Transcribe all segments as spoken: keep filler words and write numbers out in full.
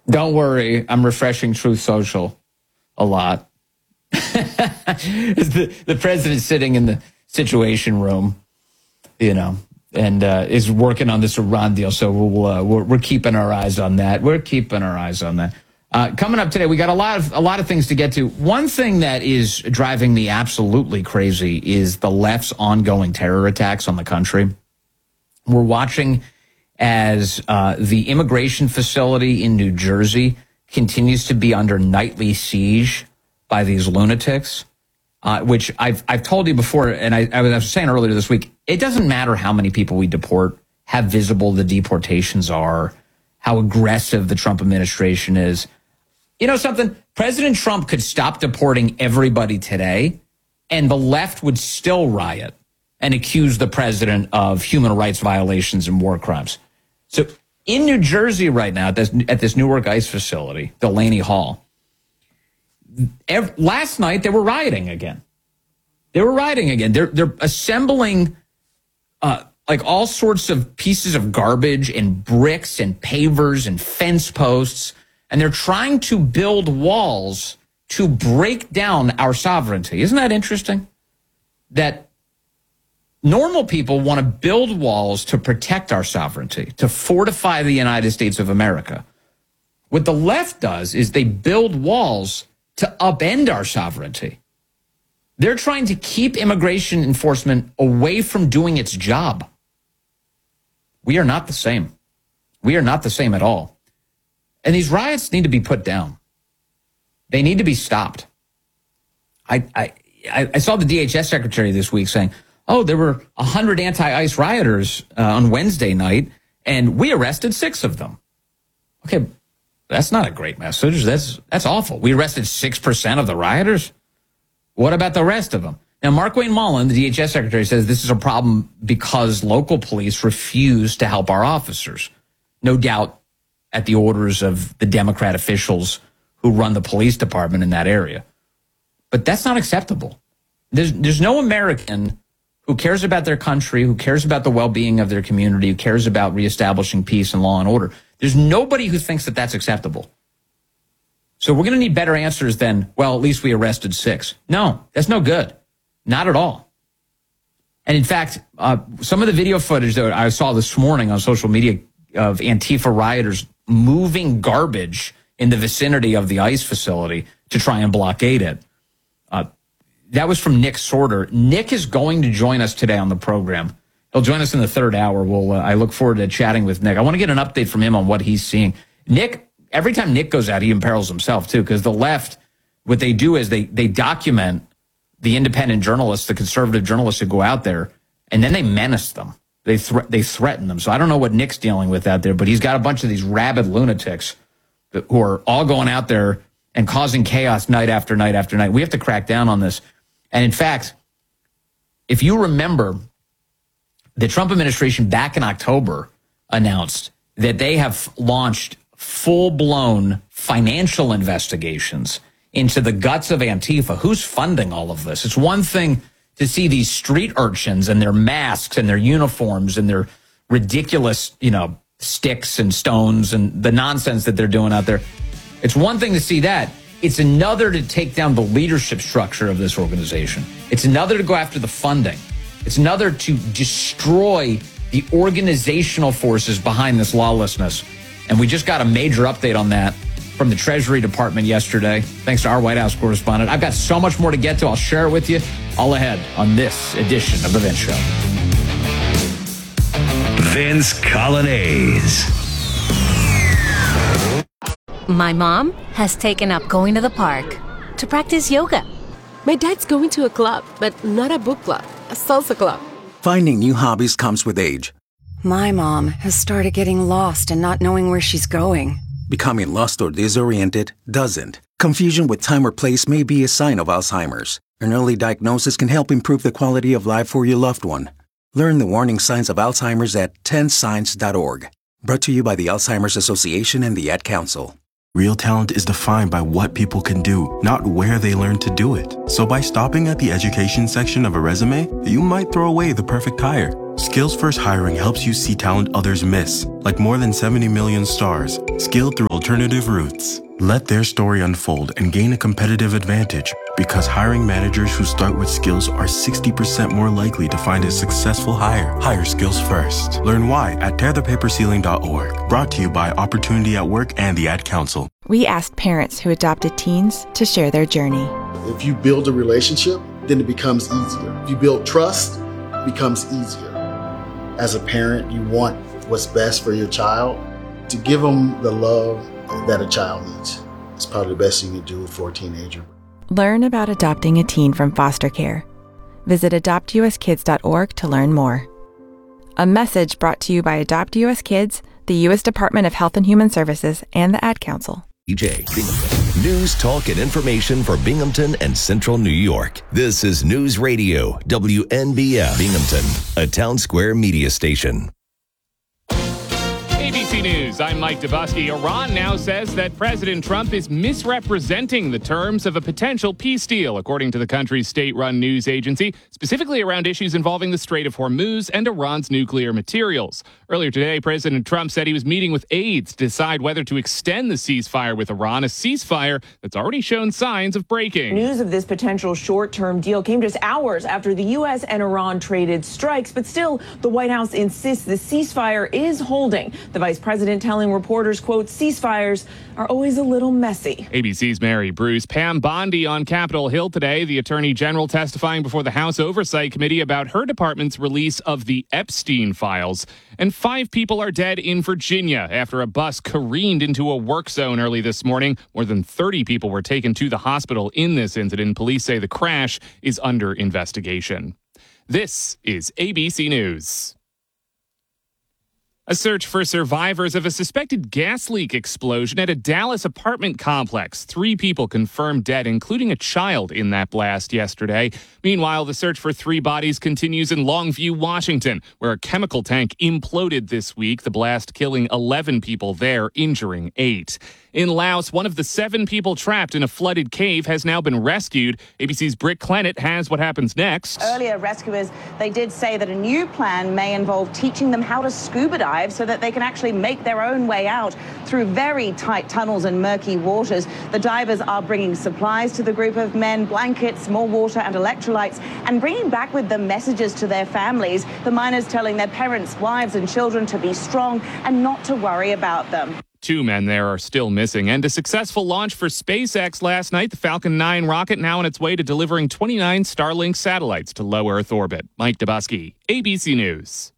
Don't worry, I'm refreshing Truth Social a lot. the, the president's sitting in the Situation Room, you know, and uh, is working on this Iran deal. So we'll, uh, we're, we're keeping our eyes on that. We're keeping our eyes on that. Uh, coming up today, we got a lot of a lot of things to get to. One thing that is driving me absolutely crazy is the left's ongoing terror attacks on the country. We're watching as uh, the immigration facility in New Jersey continues to be under nightly siege by these lunatics, uh, which I've I've told you before, and I, I was saying earlier this week, it doesn't matter how many people we deport, how visible the deportations are, how aggressive the Trump administration is. You know something? President Trump could stop deporting everybody today, and the left would still riot and accuse the president of human rights violations and war crimes. So in New Jersey right now, at this, at this Newark ICE facility, Delaney Hall, every, last night they were rioting again. They were rioting again. They're, they're assembling uh, like all sorts of pieces of garbage and bricks and pavers and fence posts, and they're trying to build walls to break down our sovereignty. Isn't that interesting? That normal people want to build walls to protect our sovereignty, to fortify the United States of America. What the left does is they build walls to upend our sovereignty. They're trying to keep immigration enforcement away from doing its job. We are not the same. We are not the same at all. And these riots need to be put down. They need to be stopped. I I, I saw the D H S secretary this week saying, oh, there were one hundred anti-ICE rioters uh, on Wednesday night, and we arrested six of them. Okay, that's not a great message. That's that's awful. We arrested six percent of the rioters? What about the rest of them? Now, Markwayne Mullin, the D H S secretary, says this is a problem because local police refuse to help our officers. No doubt at the orders of the Democrat officials who run the police department in that area. But that's not acceptable. There's, there's no American who cares about their country, who cares about the well-being of their community, who cares about reestablishing peace and law and order. There's nobody who thinks that that's acceptable. So we're going to need better answers than, well, at least we arrested six. No, that's no good. Not at all. And in fact, uh, some of the video footage that I saw this morning on social media of Antifa rioters moving garbage in the vicinity of the ICE facility to try and blockade it. Uh, that was from Nick Sorter. Nick is going to join us today on the program. He'll join us in the third hour. We'll, uh, I look forward to chatting with Nick. I want to get an update from him on what he's seeing. Nick, every time Nick goes out, he imperils himself too, because the left, what they do is they they document the independent journalists, the conservative journalists who go out there, and then they menace them. They thre- they threaten them. So I don't know what Nick's dealing with out there, but he's got a bunch of these rabid lunatics who are all going out there and causing chaos night after night after night. We have to crack down on this. And in fact, if you remember, the Trump administration back in October announced that they have launched full-blown financial investigations into the guts of Antifa. Who's funding all of this? It's one thing to see these street urchins and their masks and their uniforms and their ridiculous, you know, sticks and stones and the nonsense that they're doing out there. It's one thing to see that. It's another to take down the leadership structure of this organization. It's another to go after the funding. It's another to destroy the organizational forces behind this lawlessness. And we just got a major update on that from the Treasury Department yesterday, thanks to our White House correspondent. I've got so much more to get to. I'll share it with you all ahead on this edition of The Vince Show. Vince Coglianese. My mom has taken up going to the park to practice yoga. My dad's going to a club, but not a book club, a salsa club. Finding new hobbies comes with age. My mom has started getting lost and not knowing where she's going. Becoming lost or disoriented doesn't. Confusion with time or place may be a sign of Alzheimer's. An early diagnosis can help improve the quality of life for your loved one. Learn the warning signs of Alzheimer's at ten signs dot org. Brought to you by the Alzheimer's Association and the Ad Council. Real talent is defined by what people can do, not where they learn to do it. So by stopping at the education section of a resume, you might throw away the perfect hire. Skills First Hiring helps you see talent others miss, like more than seventy million stars, skilled through alternative routes. Let their story unfold and gain a competitive advantage, because hiring managers who start with skills are sixty percent more likely to find a successful hire. Hire skills first. Learn why at tear the paper ceiling dot org. Brought to you by Opportunity at Work and the Ad Council. We asked parents who adopted teens to share their journey. If you build a relationship, then it becomes easier. If you build trust, it becomes easier. As a parent, you want what's best for your child. To give them the love that a child needs. It's probably the best you can do for a teenager. Learn about adopting a teen from foster care. Visit adopt u s kids dot org to learn more. A message brought to you by Adopt U S Kids, the U S Department of Health and Human Services, and the Ad Council. E J Binghamton. News, talk, and information for Binghamton and Central New York. This is News Radio, W N B F Binghamton, a Town Square media station. A B C News, I'm Mike Dubusky. Iran now says that President Trump is misrepresenting the terms of a potential peace deal, according to the country's state-run news agency, specifically around issues involving the Strait of Hormuz and Iran's nuclear materials. Earlier today, President Trump said he was meeting with aides to decide whether to extend the ceasefire with Iran, a ceasefire that's already shown signs of breaking. News of this potential short-term deal came just hours after the U S and Iran traded strikes, but still, the White House insists the ceasefire is holding. The vice president telling reporters, quote, ceasefires are always a little messy. A B C's Mary Bruce. Pam Bondi on Capitol Hill today, the attorney general testifying before the House Oversight Committee about her department's release of the Epstein files. And five people are dead in Virginia after a bus careened into a work zone early this morning. More than thirty people were taken to the hospital in this incident. Police say the crash is under investigation. This is A B C News. A search for survivors of a suspected gas leak explosion at a Dallas apartment complex. Three people confirmed dead, including a child in that blast yesterday. Meanwhile, the search for three bodies continues in Longview, Washington, where a chemical tank imploded this week, the blast killing eleven people there, injuring eight. In Laos, one of the seven people trapped in a flooded cave has now been rescued. A B C's Britt Clennett has what happens next. Earlier, rescuers, they did say that a new plan may involve teaching them how to scuba dive so that they can actually make their own way out through very tight tunnels and murky waters. The divers are bringing supplies to the group of men, blankets, more water and electrolytes, and bringing back with them messages to their families. The miners telling their parents, wives and children to be strong and not to worry about them. Two men there are still missing. And a successful launch for SpaceX last night. The Falcon nine rocket now on its way to delivering twenty-nine Starlink satellites to low Earth orbit. Mike Dubusky, A B C News.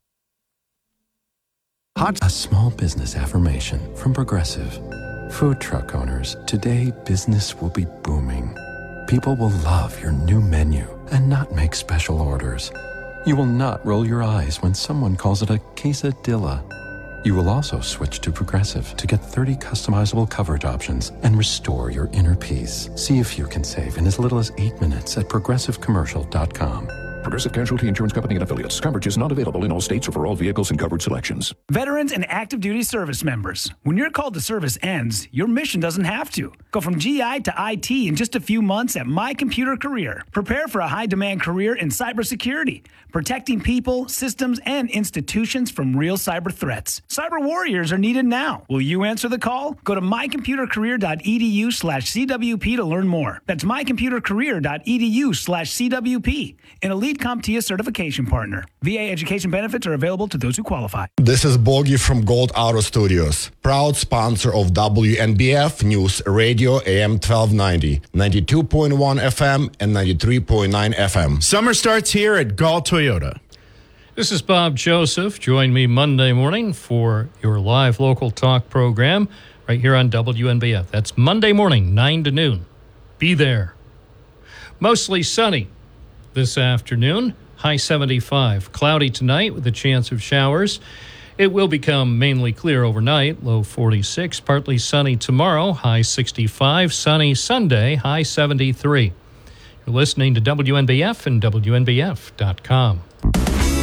A small business affirmation from Progressive. Food truck owners, today business will be booming. People will love your new menu and not make special orders. You will not roll your eyes when someone calls it a quesadilla. You will also switch to Progressive to get thirty customizable coverage options and restore your inner peace. See if you can save in as little as eight minutes at progressive commercial dot com. Progressive Casualty Insurance Company and Affiliates. Coverage is not available in all states or for all vehicles and coverage selections. Veterans and active duty service members. When your call to service ends, your mission doesn't have to. Go from G I to I T in just a few months at My Computer Career. Prepare for a high-demand career in cybersecurity, protecting people, systems, and institutions from real cyber threats. Cyber warriors are needed now. Will you answer the call? Go to my computer career dot e d u slash c w p to learn more. That's my computer career dot e d u slash c w p. An elite CompTIA certification partner. V A education benefits are available to those who qualify. This is Bogi from Gold Auto Studios, proud sponsor of W N B F News Radio A M twelve ninety, ninety-two point one F M and ninety-three point nine F M. Summer starts here at Gall Toyota. This is Bob Joseph. Join me Monday morning for your live local talk program right here on W N B F. That's Monday morning, nine to noon. Be there. Mostly sunny this afternoon, high seventy-five. Cloudy tonight with a chance of showers. It will become mainly clear overnight, low forty-six. Partly sunny tomorrow, high sixty-five. Sunny Sunday, high seventy-three. You're listening to W N B F and W N B F dot com.